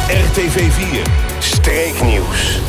RTV 4 Streeknieuws.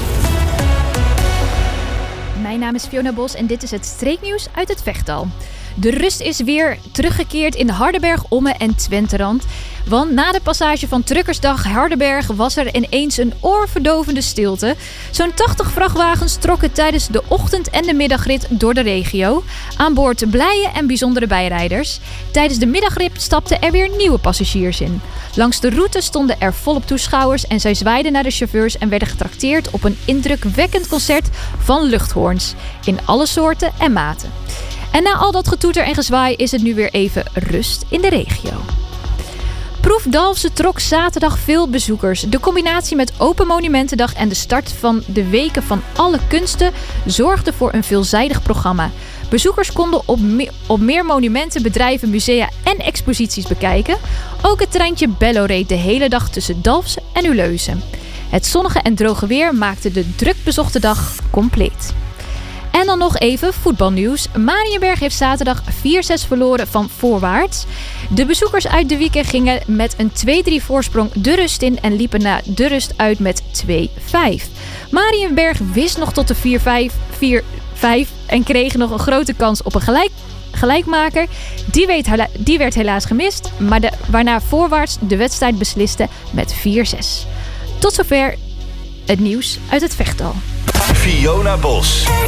Mijn naam is Fiona Bos en dit is het streeknieuws uit het Vechtdal. De rust is weer teruggekeerd in Hardenberg, Ommen en Twenterand. Want na de passage van Truckersdag Hardenberg was er ineens een oorverdovende stilte. Zo'n 80 vrachtwagens trokken tijdens de ochtend- en de middagrit door de regio. Aan boord blije en bijzondere bijrijders. Tijdens de middagrit stapten er weer nieuwe passagiers in. Langs de route stonden er volop toeschouwers en zij zwaaiden naar de chauffeurs en werden getrakteerd op een indrukwekkend concert van luchthoorns. In alle soorten en maten. En na al dat getoeter en gezwaai is het nu weer even rust in de regio. Proef Dalfsen trok zaterdag veel bezoekers. De combinatie met Open Monumentendag en de start van de Weken van Alle Kunsten zorgde voor een veelzijdig programma. Bezoekers konden op meer monumenten, bedrijven, musea en exposities bekijken. Ook het treintje Bello reed de hele dag tussen Dalfsen en Uleusen. Het zonnige en droge weer maakte de drukbezochte dag compleet. En dan nog even voetbalnieuws. Mariënberg heeft zaterdag 4-6 verloren van Voorwaarts. De bezoekers uit de Wieken gingen met een 2-3 voorsprong de rust in en liepen na de rust uit met 2-5. Mariënberg wist nog tot de 4-5 en kreeg nog een grote kans op een gelijkmaker. Die werd helaas gemist, maar waarna Voorwaarts de wedstrijd besliste met 4-6. Tot zover het nieuws uit het Vechtdal. Fiona Bos.